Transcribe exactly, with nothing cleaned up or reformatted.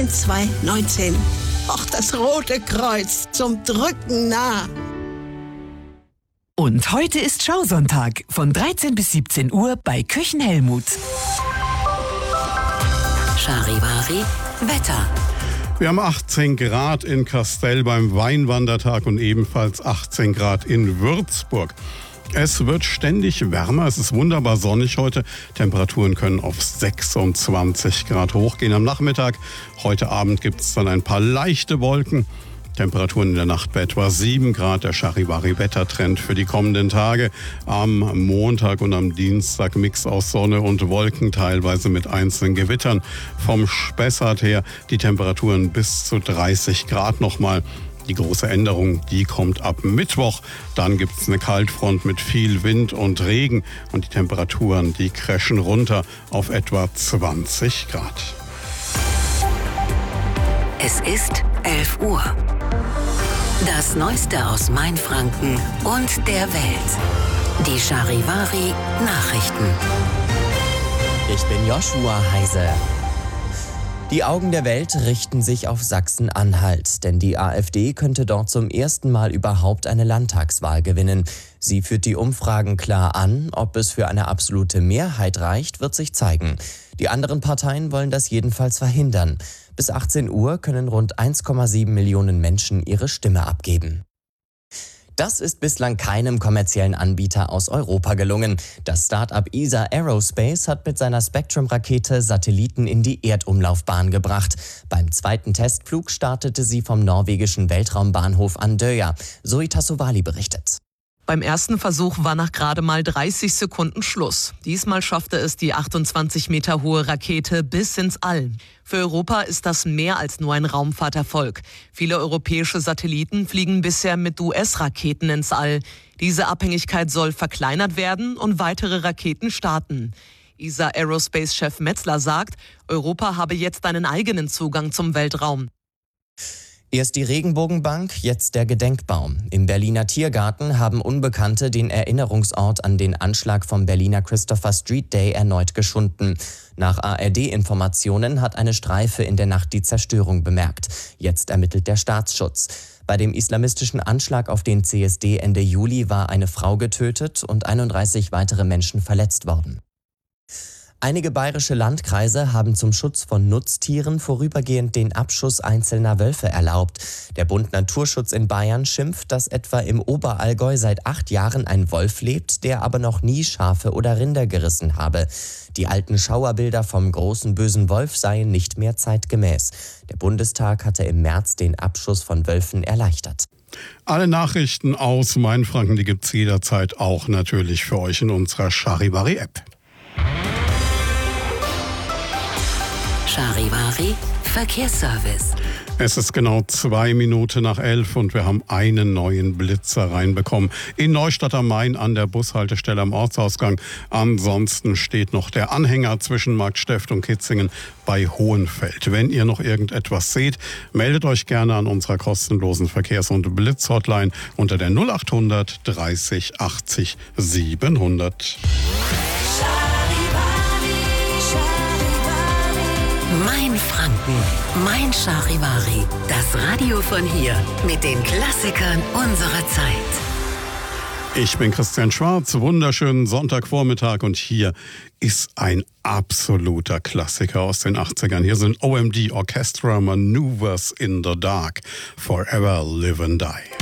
eins zwei neunzehn. Och, das Rote Kreuz zum Drücken nah. Und heute ist Schausonntag von dreizehn bis siebzehn Uhr bei Küchenhelmut. Charivari Wetter. Wir haben achtzehn Grad in Kastel beim Weinwandertag und ebenfalls achtzehn Grad in Würzburg. Es wird ständig wärmer, es ist wunderbar sonnig heute. Temperaturen können auf sechsundzwanzig Grad hochgehen am Nachmittag. Heute Abend gibt es dann ein paar leichte Wolken. Temperaturen in der Nacht bei etwa sieben Grad. Der Charivari-Wettertrend für die kommenden Tage. Am Montag und am Dienstag Mix aus Sonne und Wolken, teilweise mit einzelnen Gewittern. Vom Spessart her die Temperaturen bis zu dreißig Grad nochmal. Die große Änderung, die kommt ab Mittwoch. Dann gibt es eine Kaltfront mit viel Wind und Regen. Und die Temperaturen, die crashen runter auf etwa zwanzig Grad. Es ist elf Uhr. Das Neueste aus Mainfranken und der Welt. Die Charivari Nachrichten. Ich bin Joshua Heise. Die Augen der Welt richten sich auf Sachsen-Anhalt, denn die AfD könnte dort zum ersten Mal überhaupt eine Landtagswahl gewinnen. Sie führt die Umfragen klar an. Ob es für eine absolute Mehrheit reicht, wird sich zeigen. Die anderen Parteien wollen das jedenfalls verhindern. Bis achtzehn Uhr können rund eins Komma sieben Millionen Menschen ihre Stimme abgeben. Das ist bislang keinem kommerziellen Anbieter aus Europa gelungen. Das Start-up E S A Aerospace hat mit seiner Spectrum-Rakete Satelliten in die Erdumlaufbahn gebracht. Beim zweiten Testflug startete sie vom norwegischen Weltraumbahnhof Andøya. Zoe Tassovali berichtet. Beim ersten Versuch war nach gerade mal dreißig Sekunden Schluss. Diesmal schaffte es die achtundzwanzig Meter hohe Rakete bis ins All. Für Europa ist das mehr als nur ein Raumfahrterfolg. Viele europäische Satelliten fliegen bisher mit U S-Raketen ins All. Diese Abhängigkeit soll verkleinert werden und weitere Raketen starten. E S A Aerospace-Chef Metzler sagt, Europa habe jetzt einen eigenen Zugang zum Weltraum. Erst die Regenbogenbank, jetzt der Gedenkbaum. Im Berliner Tiergarten haben Unbekannte den Erinnerungsort an den Anschlag vom Berliner Christopher Street Day erneut geschunden. Nach A R D-Informationen hat eine Streife in der Nacht die Zerstörung bemerkt. Jetzt ermittelt der Staatsschutz. Bei dem islamistischen Anschlag auf den C S D Ende Juli war eine Frau getötet und einunddreißig weitere Menschen verletzt worden. Einige bayerische Landkreise haben zum Schutz von Nutztieren vorübergehend den Abschuss einzelner Wölfe erlaubt. Der Bund Naturschutz in Bayern schimpft, dass etwa im Oberallgäu seit acht Jahren ein Wolf lebt, der aber noch nie Schafe oder Rinder gerissen habe. Die alten Schauerbilder vom großen bösen Wolf seien nicht mehr zeitgemäß. Der Bundestag hatte im März den Abschuss von Wölfen erleichtert. Alle Nachrichten aus Mainfranken, die gibt's jederzeit auch natürlich für euch in unserer Charivari-App. Charivari Verkehrsservice. Es ist genau zwei Minuten nach elf und wir haben einen neuen Blitzer reinbekommen. In Neustadt am Main an der Bushaltestelle am Ortsausgang. Ansonsten steht noch der Anhänger zwischen Marktsteft und Kitzingen bei Hohenfeld. Wenn ihr noch irgendetwas seht, meldet euch gerne an unserer kostenlosen Verkehrs- und Blitzhotline unter der null achthundert dreißig achtzig siebenhundert. Mainfranken, mein Charivari. Das Radio von hier mit den Klassikern unserer Zeit. Ich bin Christian Schwarz, wunderschönen Sonntagvormittag und hier ist ein absoluter Klassiker aus den achtzigern. Hier sind O M D Orchestra Maneuvers in the Dark, Forever Live and Die.